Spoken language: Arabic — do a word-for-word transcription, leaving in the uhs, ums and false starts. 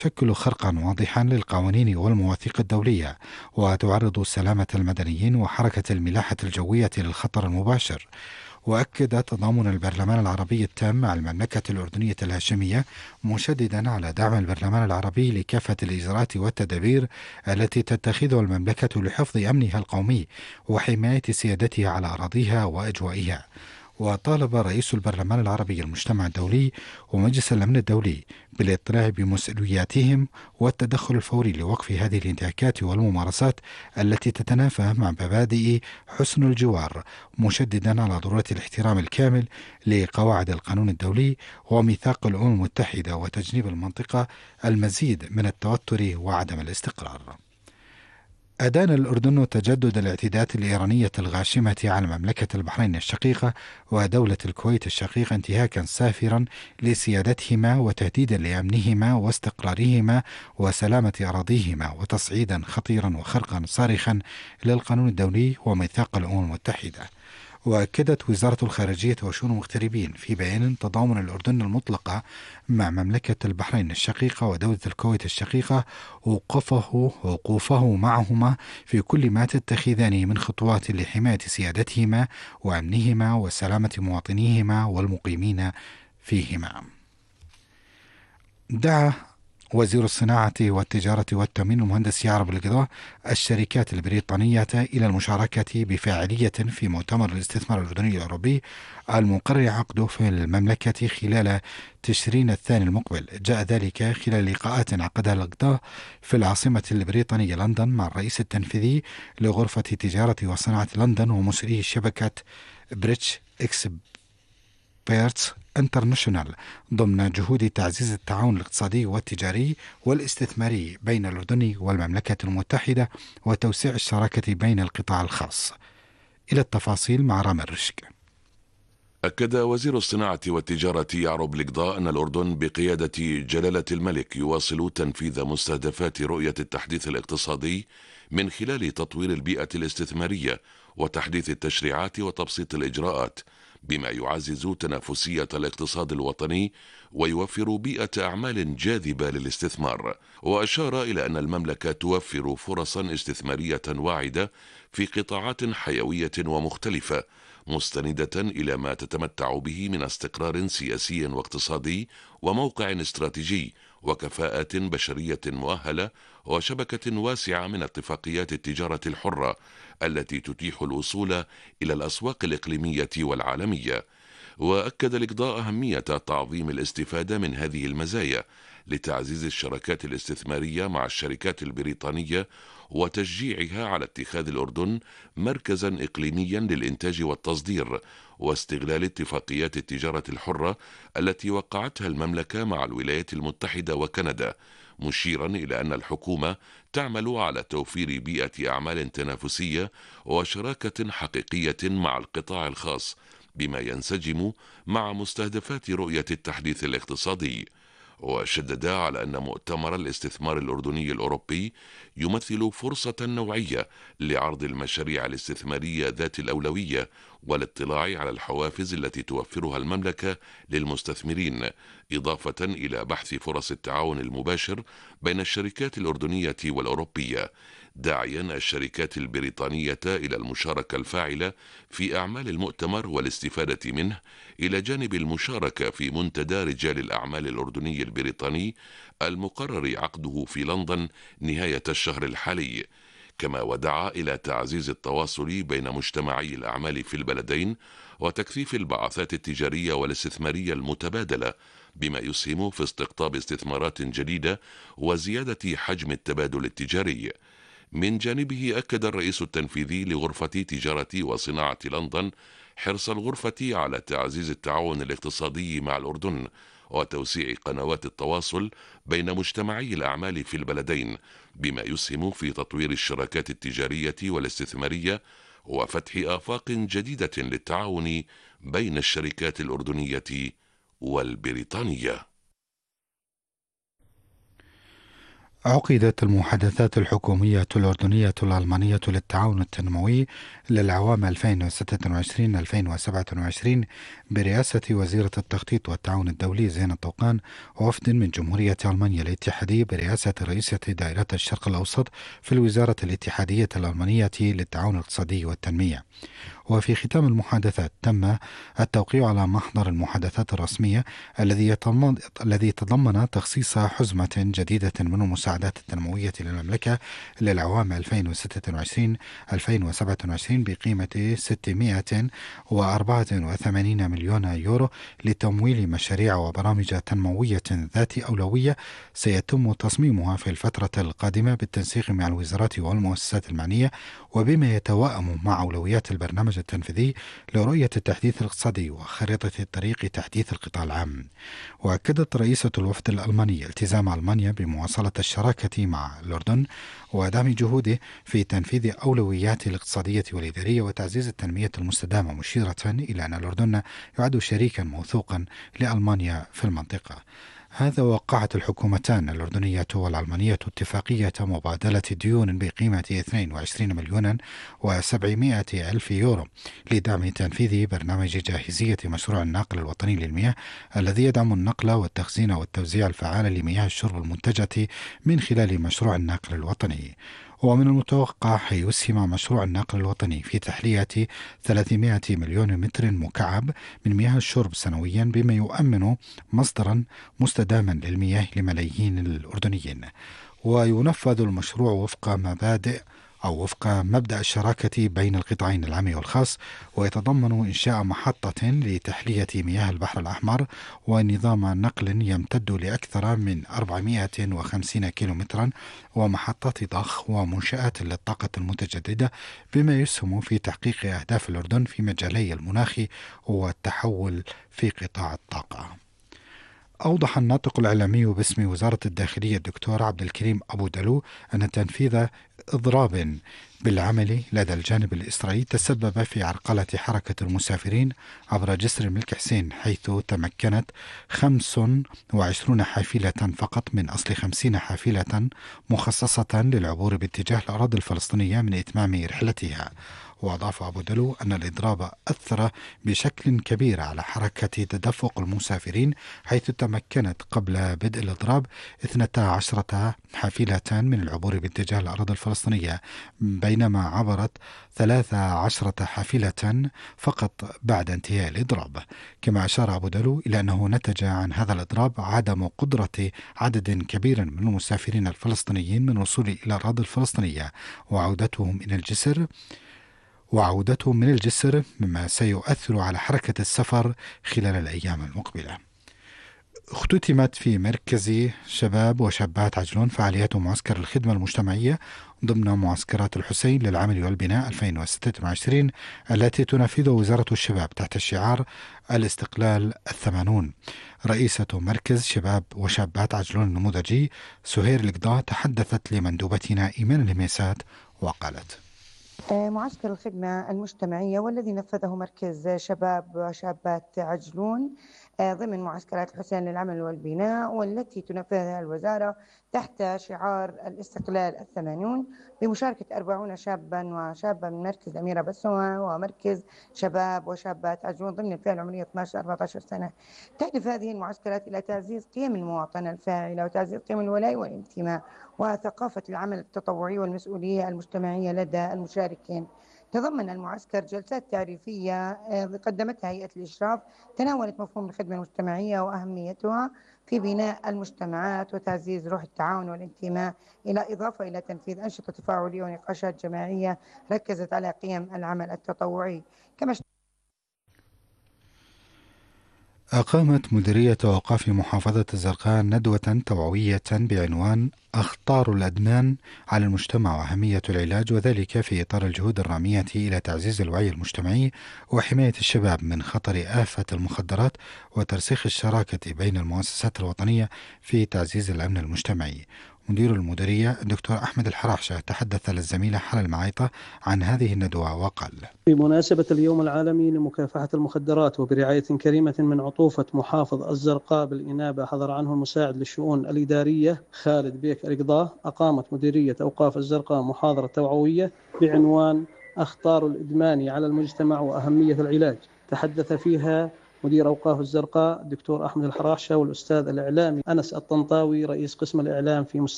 تشكل خرقا واضحا للقوانين والمواثيق الدولية، وتعرض سلامة المدنيين وحركة الملاحة الجوية للخطر المباشر. وأكد تضامن البرلمان العربي التام مع المملكة الأردنية الهاشمية، مشددا على دعم البرلمان العربي لكافة الإجراءات والتدابير التي تتخذها المملكة لحفظ أمنها القومي وحماية سيادتها على أراضيها وأجوائها. وطالب رئيس البرلمان العربي المجتمع الدولي ومجلس الأمن الدولي بالاطلاع بمسؤولياتهم والتدخل الفوري لوقف هذه الانتهاكات والممارسات التي تتنافى مع مبادئ حسن الجوار، مشددا على ضرورة الاحترام الكامل لقواعد القانون الدولي وميثاق الأمم المتحدة وتجنيب المنطقة المزيد من التوتر وعدم الاستقرار. أدان الأردن تجدد الاعتداءات الإيرانية الغاشمة على مملكة البحرين الشقيقة ودولة الكويت الشقيقة انتهاكا سافرا لسيادتهما وتهديدا لأمنهما واستقرارهما وسلامة أراضيهما، وتصعيدا خطيرا وخرقا صارخا للقانون الدولي وميثاق الأمم المتحدة. وأكدت وزارة الخارجية وشؤون المغتربين في بيان تضامن الأردن المطلقة مع مملكة البحرين الشقيقة ودولة الكويت الشقيقة وقفه وقوفه معهما في كل ما تتخذان من خطوات لحماية سيادتهما وأمنهما وسلامة مواطنيهما والمقيمين فيهما. دعا وزير الصناعة والتجارة والتموين المهندس يعرب القضاء الشركات البريطانية إلى المشاركة بفاعلية في مؤتمر الاستثمار الأردني الأوروبي المقرر عقده في المملكة خلال تشرين الثاني المقبل. جاء ذلك خلال لقاءات عقدها القضاء في العاصمة البريطانية لندن مع الرئيس التنفيذي لغرفة تجارة وصناعة لندن ومسؤولي شبكة بريتش إكس بيرتس انترناشونال ضمن جهود تعزيز التعاون الاقتصادي والتجاري والاستثماري بين الأردن والمملكة المتحدة وتوسيع الشراكة بين القطاع الخاص. إلى التفاصيل مع رامي الرشك. أكد وزير الصناعة والتجارة يعرب القضاء أن الأردن بقيادة جلالة الملك يواصل تنفيذ مستهدفات رؤية التحديث الاقتصادي من خلال تطوير البيئة الاستثمارية وتحديث التشريعات وتبسيط الإجراءات، بما يعزز تنافسية الاقتصاد الوطني ويوفر بيئة أعمال جاذبة للاستثمار. وأشار إلى أن المملكة توفر فرصا استثمارية واعدة في قطاعات حيوية ومختلفة، مستندة إلى ما تتمتع به من استقرار سياسي واقتصادي وموقع استراتيجي وكفاءة بشرية مؤهلة وشبكة واسعة من اتفاقيات التجارة الحرة التي تتيح الوصول إلى الأسواق الإقليمية والعالمية. وأكد الإقضاء أهمية تعظيم الاستفادة من هذه المزايا لتعزيز الشراكات الاستثمارية مع الشركات البريطانية وتشجيعها على اتخاذ الأردن مركزا إقليميا للإنتاج والتصدير واستغلال اتفاقيات التجارة الحرة التي وقعتها المملكة مع الولايات المتحدة وكندا، مشيرا إلى أن الحكومة تعمل على توفير بيئة أعمال تنافسية وشراكة حقيقية مع القطاع الخاص بما ينسجم مع مستهدفات رؤية التحديث الاقتصادي. وشدد على أن مؤتمر الاستثمار الأردني الأوروبي يمثل فرصة نوعية لعرض المشاريع الاستثمارية ذات الأولوية والاطلاع على الحوافز التي توفرها المملكة للمستثمرين، إضافة إلى بحث فرص التعاون المباشر بين الشركات الأردنية والأوروبية، داعيا الشركات البريطانية إلى المشاركة الفاعلة في أعمال المؤتمر والاستفادة منه، إلى جانب المشاركة في منتدى رجال الأعمال الأردني البريطاني المقرر عقده في لندن نهاية الشهر الحالي. كما ودعا إلى تعزيز التواصل بين مجتمعي الأعمال في البلدين وتكثيف البعثات التجارية والاستثمارية المتبادلة بما يسهم في استقطاب استثمارات جديدة وزيادة حجم التبادل التجاري. من جانبه أكد الرئيس التنفيذي لغرفة تجارة وصناعة لندن حرص الغرفة على تعزيز التعاون الاقتصادي مع الأردن وتوسيع قنوات التواصل بين مجتمعي الأعمال في البلدين بما يسهم في تطوير الشراكات التجارية والاستثمارية وفتح آفاق جديدة للتعاون بين الشركات الأردنية والبريطانية. عقدت المحادثات الحكومية الأردنية الألمانية للتعاون التنموي للعوام ألفين وستة وعشرين ألفين وسبعة وعشرين برئاسة وزيرة التخطيط والتعاون الدولي زينة طوقان ووفد من جمهورية ألمانيا الاتحادية برئاسة رئيسة دائرة الشرق الأوسط في الوزارة الاتحادية الألمانية للتعاون الاقتصادي والتنمية. وفي ختام المحادثات تم التوقيع على محضر المحادثات الرسمية الذي يتضمن الذي تضمن تخصيص حزمة جديدة من المساعدات التنموية للمملكة للعوام ألفين وستة وعشرين ألفين وسبعة وعشرين بقيمة ستمائة وأربعة وثمانين مليون يورو لتمويل مشاريع وبرامج تنموية ذات أولوية سيتم تصميمها في الفترة القادمة بالتنسيق مع الوزارات والمؤسسات المعنية وبما يتوائم مع أولويات البرنامج التنفيذي لرؤية التحديث الاقتصادي وخريطة الطريق تحديث القطاع العام. وأكدت رئيسة الوفد الألماني التزام ألمانيا بمواصلة الشراكة مع الأردن ودعم جهوده في تنفيذ أولوياته الاقتصادية والإدارية وتعزيز التنمية المستدامة، مشيرة إلى أن الأردن يعد شريكا موثوقا لألمانيا في المنطقة. هذا وقعت الحكومتان الأردنية والألمانية اتفاقية مبادلة ديون بقيمة اثنين وعشرين مليونا وسبعمائة ألف يورو لدعم تنفيذ برنامج جاهزية مشروع الناقل الوطني للمياه الذي يدعم النقل والتخزين والتوزيع الفعال لمياه الشرب المنتجة من خلال مشروع الناقل الوطني. ومن المتوقع يسهم مشروع الناقل الوطني في تحلية ثلاثمائة مليون متر مكعب من مياه الشرب سنويا بما يؤمن مصدرا مستداما للمياه لملايين الأردنيين. وينفذ المشروع وفق مبادئ أو وفق مبدأ الشراكة بين القطاعين العام والخاص، ويتضمن إنشاء محطة لتحلية مياه البحر الأحمر ونظام نقل يمتد لأكثر من أربعمائة وخمسين كيلومترا ومحطات ضخ ومنشآت للطاقة المتجددة بما يسهم في تحقيق أهداف الأردن في مجالي المناخ والتحول في قطاع الطاقة. أوضح الناطق الإعلامي باسم وزارة الداخلية الدكتور عبد الكريم أبو دلو أن تنفيذ إضراب بالعمل لدى الجانب الإسرائيلي تسبب في عرقلة حركة المسافرين عبر جسر الملك حسين، حيث تمكنت خمس وعشرين حافلة فقط من أصل خمسين حافلة مخصصة للعبور باتجاه الأراضي الفلسطينية من إتمام رحلتها. وأضاف أبو دلو أن الإضراب أثر بشكل كبير على حركة تدفق المسافرين، حيث تمكنت قبل بدء الإضراب اثنتا عشرة حافلة من العبور باتجاه الأراضي الفلسطينية، بينما عبرت ثلاث عشرة حافلة فقط بعد انتهاء الإضراب. كما أشار أبو دلو إلى أنه نتج عن هذا الإضراب عدم قدرة عدد كبير من المسافرين الفلسطينيين من الوصول إلى الأراضي الفلسطينية وعودتهم إلى الجسر وعودتهم من الجسر مما سيؤثر على حركة السفر خلال الأيام المقبلة. اختتمت في مركز شباب وشابات عجلون فعاليات معسكر الخدمة المجتمعية ضمن معسكرات الحسين للعمل والبناء ألفين وستة وعشرين التي تنفذها وزارة الشباب تحت شعار الاستقلال الثمانون. رئيسة مركز شباب وشابات عجلون النموذجي سهير القضاء تحدثت لمندوبتنا إيمان الهميسات وقالت: معسكر الخدمة المجتمعية والذي نفذه مركز شباب وشابات عجلون ضمن معسكرات الحسين للعمل والبناء، والتي تنفذها الوزارة تحت شعار الاستقلال الثمانون بمشاركة أربعين شابا وشابة من مركز الأميرة بسمة ومركز شباب وشابات عجلون ضمن الفئة العمرية اثني عشر أربعة عشر سنة. تهدف هذه المعسكرات إلى تعزيز قيم المواطنة الفاعلة وتعزيز قيم الولاء والانتماء وثقافة العمل التطوعي والمسؤولية المجتمعية لدى المشاركين. تضمن المعسكر جلسات تعريفية قدمتها هيئة الإشراف تناولت مفهوم الخدمة المجتمعية وأهميتها في بناء المجتمعات وتعزيز روح التعاون والانتماء، إلى إضافة إلى تنفيذ أنشطة تفاعلية ونقاشات جماعية ركزت على قيم العمل التطوعي. كما أقامت مديرية أوقاف محافظة الزرقاء ندوة توعوية بعنوان أخطار الأدمان على المجتمع وأهمية العلاج، وذلك في إطار الجهود الرامية إلى تعزيز الوعي المجتمعي وحماية الشباب من خطر آفة المخدرات وترسيخ الشراكة بين المؤسسات الوطنية في تعزيز الأمن المجتمعي. مدير المديرية الدكتور أحمد الحراحشة تحدث للزميلة حلا المعيطة عن هذه الندوة وقال: بمناسبة اليوم العالمي لمكافحة المخدرات وبرعاية كريمة من عطوفة محافظ الزرقاء بالإنابة حضر عنه المساعد للشؤون الإدارية خالد بيك القضاء، أقامت مديرية أوقاف الزرقاء محاضرة توعوية بعنوان أخطار الإدمان على المجتمع وأهمية العلاج. تحدث فيها مدير أوقاف الزرقاء الدكتور أحمد الحراحشة والأستاذ الإعلامي أنس الطنطاوي رئيس قسم الإعلام في